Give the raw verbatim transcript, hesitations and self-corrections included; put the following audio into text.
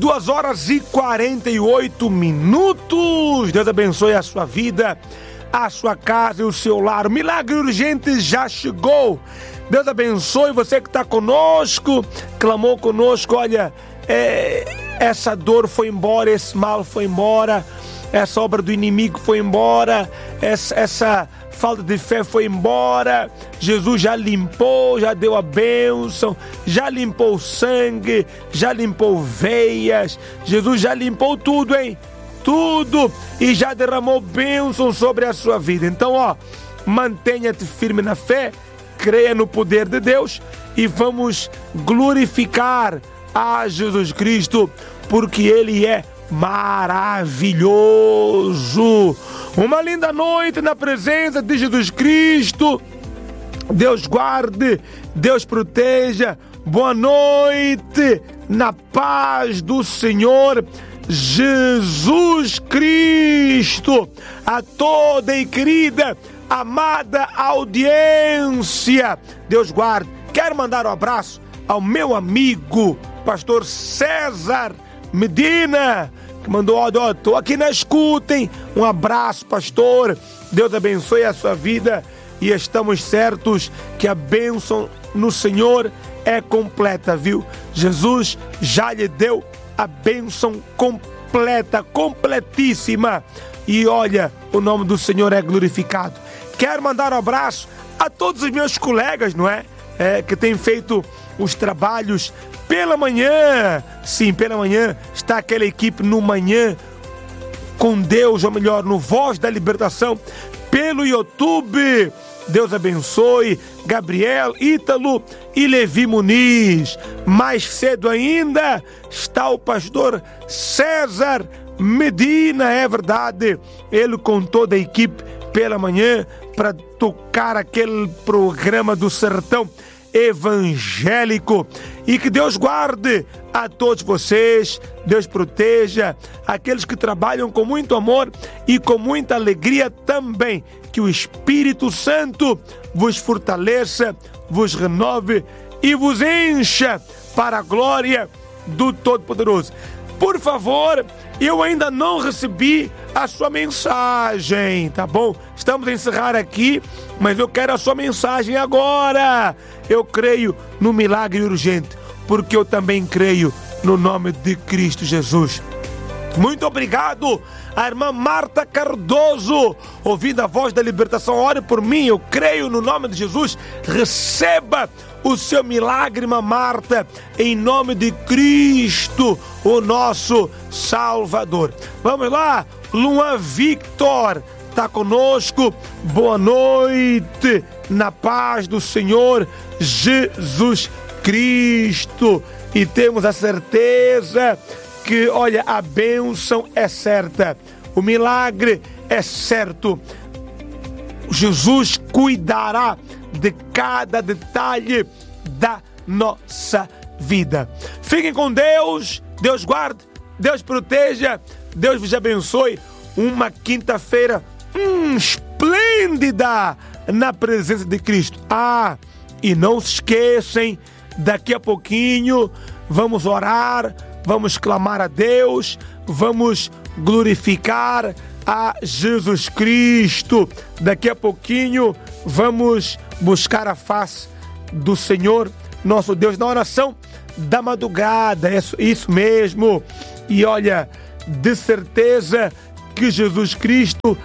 duas horas e quarenta e oito minutos. Deus abençoe a sua vida, a sua casa e o seu lar. O milagre urgente já chegou. Deus abençoe você que está conosco, clamou conosco. Olha, é, essa dor foi embora, esse mal foi embora, essa obra do inimigo foi embora, essa, essa falta de fé foi embora. Jesus já limpou, já deu a bênção, já limpou o sangue, já limpou veias. Jesus já limpou tudo, hein? Tudo, e já derramou bênção sobre a sua vida. Então, ó, mantenha-te firme na fé, creia no poder de Deus e vamos glorificar a Jesus Cristo, porque Ele é maravilhoso. Uma linda noite na presença de Jesus Cristo. Deus guarde, Deus proteja. Boa noite na paz do Senhor Jesus Cristo. A toda e querida, amada audiência, Deus guarde. Quero mandar um abraço ao meu amigo pastor César Medina, que mandou, ó, ó, tô aqui na escuta, hein? Um abraço, pastor. Deus abençoe a sua vida e estamos certos que a bênção no Senhor é completa, viu? Jesus já lhe deu a bênção completa, completíssima. E olha, o nome do Senhor é glorificado. Quero mandar um abraço a todos os meus colegas, não é? É que têm feito os trabalhos pela manhã. Sim, pela manhã está aquela equipe no Manhã com Deus, ou melhor, no Voz da Libertação, pelo YouTube. Deus abençoe Gabriel, Ítalo e Levi Muniz. Mais cedo ainda está o pastor César Medina, é verdade, ele com toda a equipe pela manhã para tocar aquele programa do Sertão Evangélico. E que Deus guarde a todos vocês, Deus proteja aqueles que trabalham com muito amor e com muita alegria também. Que o Espírito Santo vos fortaleça, vos renove e vos encha para a glória do Todo-Poderoso. Por favor, eu ainda não recebi a sua mensagem, tá bom? Estamos a encerrar aqui, mas eu quero a sua mensagem agora. Eu creio no milagre urgente, porque eu também creio no nome de Cristo Jesus. Muito obrigado, a irmã Marta Cardoso, ouvindo a Voz da Libertação. Ore por mim, eu creio no nome de Jesus. Receba o seu milagre, irmã Marta, em nome de Cristo, o nosso Salvador. Vamos lá, Luan Victor está conosco. Boa noite, na paz do Senhor Jesus Cristo. E temos a certeza que, olha, a bênção é certa, o milagre é certo. Jesus cuidará de cada detalhe da nossa vida. Fiquem com Deus, Deus guarde, Deus proteja, Deus vos abençoe. Uma quinta-feira hum, esplêndida na presença de Cristo. Ah, e não se esqueçam, daqui a pouquinho vamos orar, vamos clamar a Deus, vamos glorificar a Jesus Cristo. Daqui a pouquinho vamos buscar a face do Senhor, nosso Deus, na oração da madrugada. É isso mesmo. E olha, de certeza que Jesus Cristo